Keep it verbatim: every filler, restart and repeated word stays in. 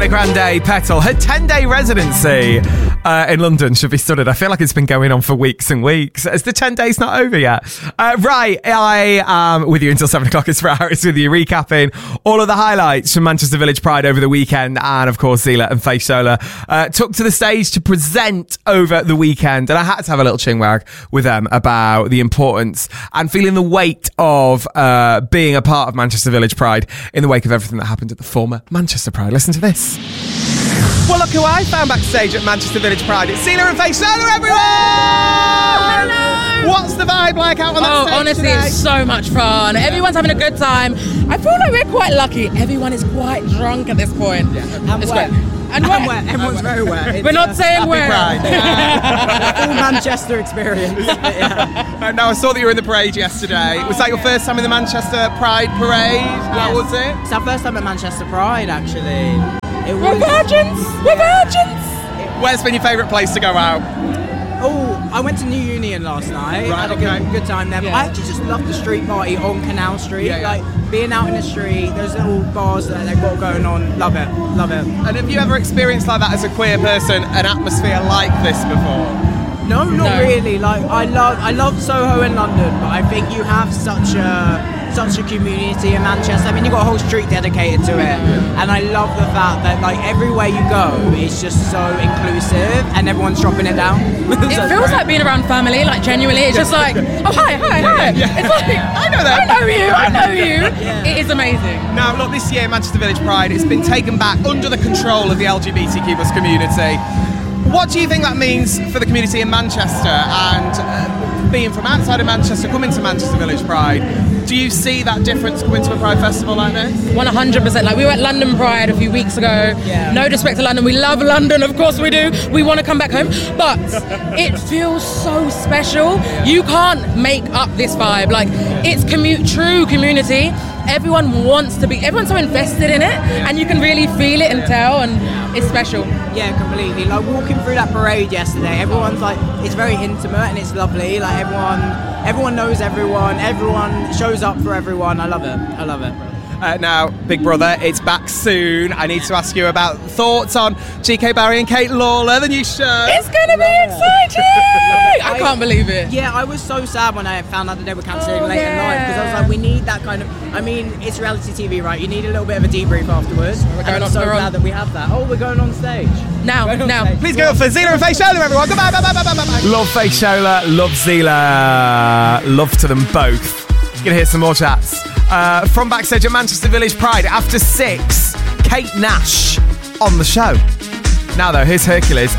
Ariana Grande Petal, her ten-day residency uh, in London should be studied. I feel like it's been going on for weeks and weeks. Is the ten days not over yet? Uh, right, I am with you until seven o'clock. It's for Harris with you, recapping all of the highlights from Manchester Village Pride over the weekend. And of course, Zila and Faith Solar uh, took to the stage to present over the weekend. And I had to have a little chinwag with them about the importance and feeling the weight of uh, being a part of Manchester Village Pride in the wake of everything that happened at the former Manchester Pride. Listen to this. Well, look who I found backstage at Manchester Village Pride. It's Zila and Faith Solar, everyone! Hello! What's the vibe like out on that Oh, stage honestly, today? it's so much fun. Everyone's having a good time. I feel like we're quite lucky. Everyone is quite drunk at this point. Yeah. And It's wet. great. And And wet. wet. Everyone's very wet. It's, We're not uh, saying Happy where. Pride. full Manchester experience. But yeah. Uh, now, I saw that you were in the parade yesterday. Was that your first time in the Manchester Pride Parade? How Yes. was it? It's our first time at Manchester Pride, actually. It We're was. virgins. We're virgins. Where's been your favourite place to go out? Oh, I went to New Union last night. Right, had a okay. good, good time there. But Yeah. I actually just love the street party on Canal Street. Yeah, yeah. Like being out in the street, those little bars that they've got going on. Love it. Love it. And have you ever experienced like that as a queer person, an atmosphere like this before? No, not No. really. Like I love, I love Soho in London, but I think you have such a such a community in Manchester. I mean, you've got a whole street dedicated to it, and I love the fact that like everywhere you go, it's just so inclusive, and everyone's dropping it down. It feels like being around family, like genuinely. It's just like, oh, hi, hi, hi. It's like, I know that. I know you, I know you. Yeah. It is amazing. Now, look, this year, Manchester Village Pride, it's been taken back under the control of the L G B T Q plus community. What do you think that means for the community in Manchester and uh, being from outside of Manchester, coming to Manchester Village Pride? Do you see that difference coming to a Pride festival like this? one hundred percent. Like, we were at London Pride a few weeks ago. Yeah. No disrespect to London. We love London, of course we do. We want to come back home. But it feels so special. You can't make up this vibe. Like, it's commu- true community. Everyone wants to be, everyone's so invested in it, and you can really feel it and tell, and it's special. Yeah, completely. Like walking through that parade yesterday, everyone's like, it's very intimate and it's lovely. Like everyone, everyone knows everyone. Everyone shows up for everyone. I love it. I love it. Uh, now, Big Brother, it's back soon. I need to ask you about thoughts on G K Barry and Kate Lawler, the new show. It's gonna be exciting! I can't believe it. Yeah, I was so sad when I found out that they were cancelling Oh, late in life because I was yeah. like, we need that kind of. I mean, it's reality T V, right? You need a little bit of a debrief afterwards. We're and going I'm on- so we're on- glad that we have that. Oh, we're going on stage. Now, Going on now. stage. Please go up for Zila and Faith Solar, everyone. Goodbye, bye, bye, bye, bye, bye, bye. Love Faith Solar, love Zila. Love to them both. You're going to hear some more chats. Uh, from backstage at Manchester Village Pride, after six, Kate Nash on the show. Now, though, here's Hercules